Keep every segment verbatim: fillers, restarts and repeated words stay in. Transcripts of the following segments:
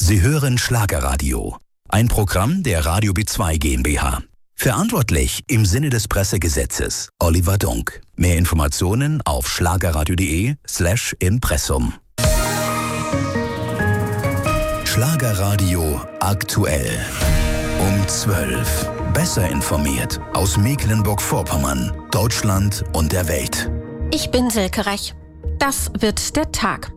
Sie hören Schlagerradio, ein Programm der Radio B zwei GmbH. Verantwortlich im Sinne des Pressegesetzes Oliver Dunk. Mehr Informationen auf schlagerradio.de slash Impressum. Schlagerradio aktuell. Um zwölf. Besser informiert aus Mecklenburg-Vorpommern, Deutschland und der Welt. Ich bin Silke Rech. Das wird der Tag.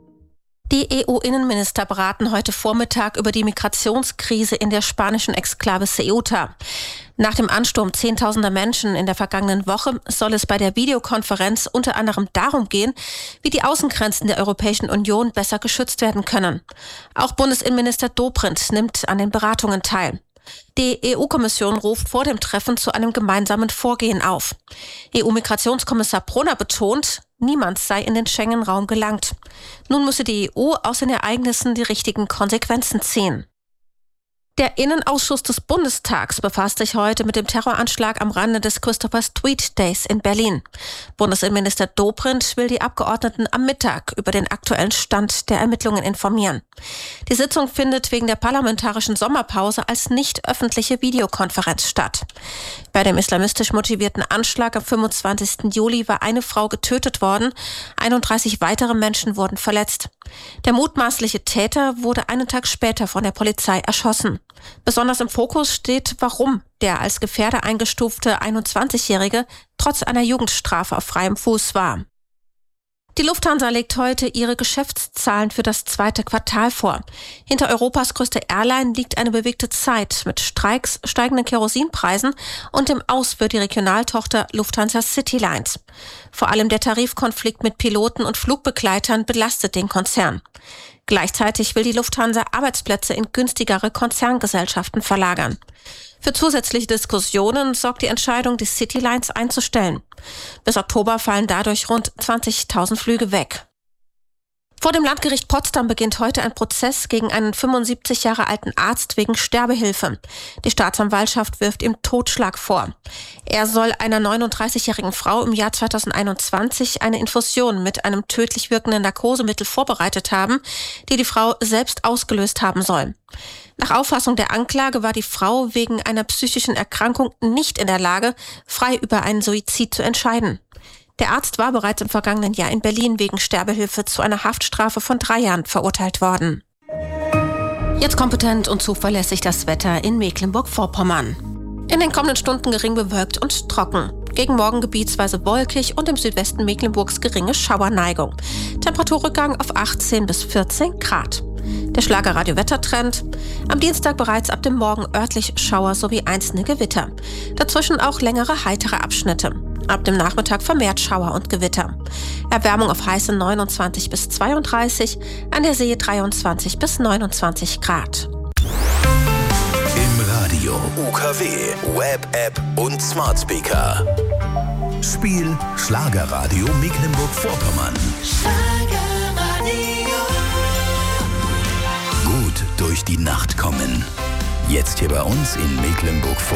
Die E U-Innenminister beraten heute Vormittag über die Migrationskrise in der spanischen Exklave Ceuta. Nach dem Ansturm zehntausender Menschen in der vergangenen Woche soll es bei der Videokonferenz unter anderem darum gehen, wie die Außengrenzen der Europäischen Union besser geschützt werden können. Auch Bundesinnenminister Dobrindt nimmt an den Beratungen teil. Die E U-Kommission ruft vor dem Treffen zu einem gemeinsamen Vorgehen auf. E U-Migrationskommissar Brunner betont, niemand sei in den Schengen-Raum gelangt. Nun müsse die E U aus den Ereignissen die richtigen Konsequenzen ziehen. Der Innenausschuss des Bundestags befasst sich heute mit dem Terroranschlag am Rande des Christopher Street Days in Berlin. Bundesinnenminister Dobrindt will die Abgeordneten am Mittag über den aktuellen Stand der Ermittlungen informieren. Die Sitzung findet wegen der parlamentarischen Sommerpause als nicht öffentliche Videokonferenz statt. Bei dem islamistisch motivierten Anschlag am fünfundzwanzigsten Juli war eine Frau getötet worden, einunddreißig weitere Menschen wurden verletzt. Der mutmaßliche Täter wurde einen Tag später von der Polizei erschossen. Besonders im Fokus steht, warum der als Gefährder eingestufte einundzwanzigjährige trotz einer Jugendstrafe auf freiem Fuß war. Die Lufthansa legt heute ihre Geschäftszahlen für das zweite Quartal vor. Hinter Europas größter Airline liegt eine bewegte Zeit mit Streiks, steigenden Kerosinpreisen und dem Aus für die Regionaltochter Lufthansa Citylines. Vor allem der Tarifkonflikt mit Piloten und Flugbegleitern belastet den Konzern. Gleichzeitig will die Lufthansa Arbeitsplätze in günstigere Konzerngesellschaften verlagern. Für zusätzliche Diskussionen sorgt die Entscheidung, die Citylines einzustellen. Bis Oktober fallen dadurch rund zwanzigtausend Flüge weg. Vor dem Landgericht Potsdam beginnt heute ein Prozess gegen einen fünfundsiebzig Jahre alten Arzt wegen Sterbehilfe. Die Staatsanwaltschaft wirft ihm Totschlag vor. Er soll einer neununddreißigjährigen Frau im Jahr zweitausendeinundzwanzig eine Infusion mit einem tödlich wirkenden Narkosemittel vorbereitet haben, die die Frau selbst ausgelöst haben soll. Nach Auffassung der Anklage war die Frau wegen einer psychischen Erkrankung nicht in der Lage, frei über einen Suizid zu entscheiden. Der Arzt war bereits im vergangenen Jahr in Berlin wegen Sterbehilfe zu einer Haftstrafe von drei Jahren verurteilt worden. Jetzt kompetent und zuverlässig das Wetter in Mecklenburg-Vorpommern. In den kommenden Stunden gering bewölkt und trocken. Gegen Morgen gebietsweise wolkig und im Südwesten Mecklenburgs geringe Schauerneigung. Temperaturrückgang auf achtzehn bis vierzehn Grad. Der Schlagerradio-Wettertrend. Am Dienstag bereits ab dem Morgen örtlich Schauer sowie einzelne Gewitter. Dazwischen auch längere heitere Abschnitte. Ab dem Nachmittag vermehrt Schauer und Gewitter. Erwärmung auf heiße neunundzwanzig bis zweiunddreißig, an der See dreiundzwanzig bis neunundzwanzig Grad. Im Radio, U K W, Web-App und Smart Speaker. Spiel Schlagerradio Mecklenburg-Vorpommern. Schlagerradio. Gut durch die Nacht kommen. Jetzt hier bei uns in Mecklenburg-Vorpommern.